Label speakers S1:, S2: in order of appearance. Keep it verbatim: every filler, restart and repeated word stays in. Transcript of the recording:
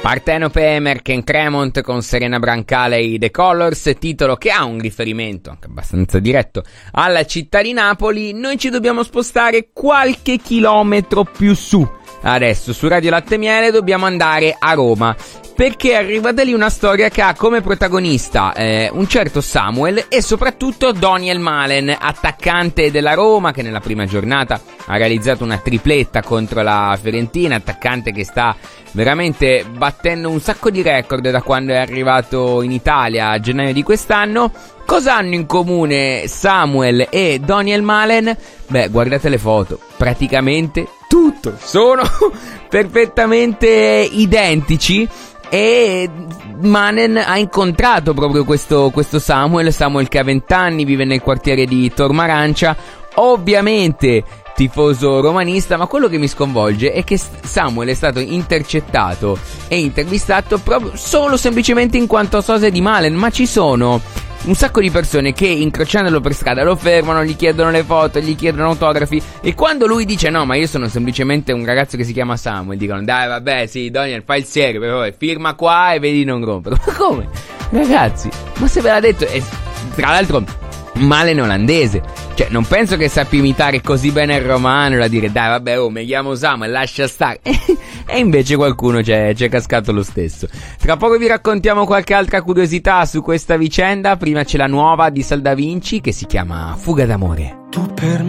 S1: Partenope, Merck Cremont con Serena Brancale e The Colors, titolo che ha un riferimento anche abbastanza diretto alla città di Napoli. Noi ci dobbiamo spostare qualche chilometro più su. Adesso su Radio Latte e Miele dobbiamo andare a Roma, perché arriva da lì una storia che ha come protagonista eh, un certo Samuel e soprattutto Daniel Malen, attaccante della Roma, che nella prima giornata ha realizzato una tripletta contro la Fiorentina, attaccante che sta veramente battendo un sacco di record da quando è arrivato in Italia a gennaio di quest'anno. Cosa hanno in comune Samuel e Daniel Malen? Beh, guardate le foto, praticamente tutto, sono perfettamente identici. E Malen ha incontrato proprio questo, questo Samuel Samuel che ha venti anni, vive nel quartiere di Tormarancia, ovviamente tifoso romanista, ma quello che mi sconvolge è che Samuel è stato intercettato e intervistato proprio solo semplicemente in quanto sosia di Malen, ma ci sono un sacco di persone che incrociandolo per strada lo fermano, gli chiedono le foto, gli chiedono autografi, e quando lui dice no, ma io sono semplicemente un ragazzo che si chiama Samuel, dicono dai vabbè sì Daniel, fai il serio, però firma qua e vedi non rompere. Ma come? Ragazzi, ma se ve l'ha detto, e tra l'altro Malen è olandese, cioè non penso che sappia imitare così bene il romano da dire dai vabbè oh mi chiamo Samuel, lascia stare. E invece qualcuno c'è, c'è cascato lo stesso. Tra poco vi raccontiamo qualche altra curiosità su questa vicenda. Prima c'è la nuova di Sal Da Vinci che si chiama Fuga d'amore. Tu per